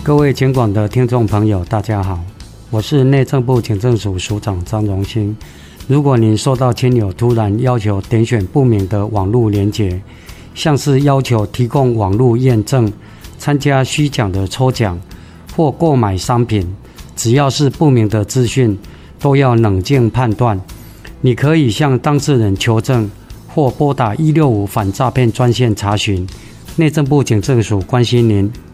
各位警广的听众朋友，大家好，我是内政部警政署署长张荣兴。如果您收到亲友突然要求点选不明的网络连结，像是要求提供网络验证、参加虚假的抽奖或购买商品，只要是不明的资讯，都要冷静判断。你可以向当事人求证，或拨打165反诈骗专线查询。内政部警政署关心您。